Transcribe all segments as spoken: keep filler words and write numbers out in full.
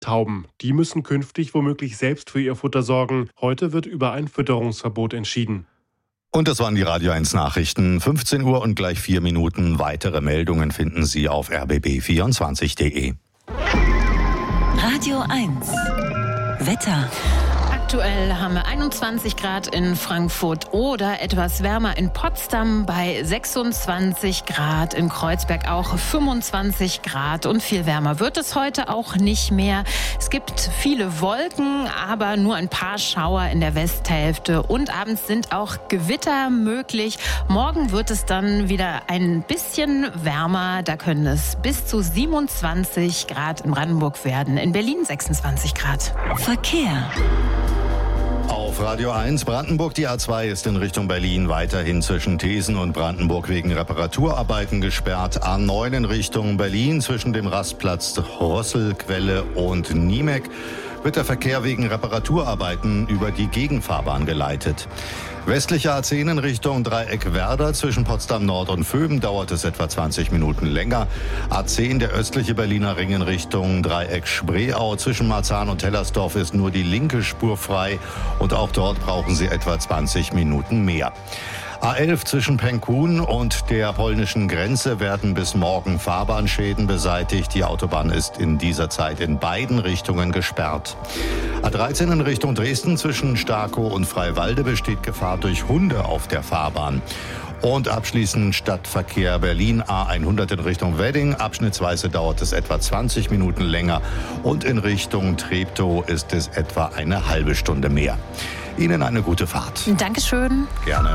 Tauben, die müssen künftig womöglich selbst für ihr Futter sorgen. Heute wird über ein Fütterungsverbot entschieden. Und das waren die Radio eins Nachrichten. fünfzehn Uhr und gleich vier Minuten. Weitere Meldungen finden Sie auf r b b vierundzwanzig punkt d e. Radio eins Wetter. Aktuell haben wir einundzwanzig Grad in Frankfurt oder etwas wärmer in Potsdam bei sechsundzwanzig Grad, in Kreuzberg auch fünfundzwanzig Grad und viel wärmer wird es heute auch nicht mehr. Es gibt viele Wolken, aber nur ein paar Schauer in der Westhälfte und abends sind auch Gewitter möglich. Morgen wird es dann wieder ein bisschen wärmer, da können es bis zu siebenundzwanzig Grad in Brandenburg werden, in Berlin sechsundzwanzig Grad. Verkehr. Auf Radio eins Brandenburg, die A zwei ist in Richtung Berlin weiterhin zwischen Thesen und Brandenburg wegen Reparaturarbeiten gesperrt. A neun in Richtung Berlin zwischen dem Rastplatz Rosselquelle und Niemek wird der Verkehr wegen Reparaturarbeiten über die Gegenfahrbahn geleitet. Westliche A zehn in Richtung Dreieck Werder zwischen Potsdam Nord und Vöben dauert es etwa zwanzig Minuten länger. A zehn, der östliche Berliner Ring in Richtung Dreieck Spreeau zwischen Marzahn und Hellersdorf ist nur die linke Spur frei und auch dort brauchen Sie etwa zwanzig Minuten mehr. A elf zwischen Penkun und der polnischen Grenze werden bis morgen Fahrbahnschäden beseitigt. Die Autobahn ist in dieser Zeit in beiden Richtungen gesperrt. A dreizehn in Richtung Dresden zwischen Starkow und Freiwalde besteht Gefahr durch Hunde auf der Fahrbahn. Und abschließend Stadtverkehr Berlin A hundert in Richtung Wedding. Abschnittsweise dauert es etwa zwanzig Minuten länger und in Richtung Treptow ist es etwa eine halbe Stunde mehr. Ihnen eine gute Fahrt. Dankeschön. Gerne.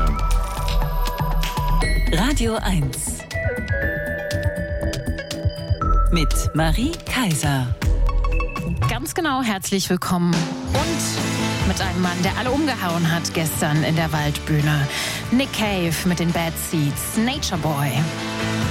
Radio eins mit Marie Kaiser. Ganz genau, herzlich willkommen. Und mit einem Mann, der alle umgehauen hat gestern in der Waldbühne. Nick Cave mit den Bad Seeds, Nature Boy.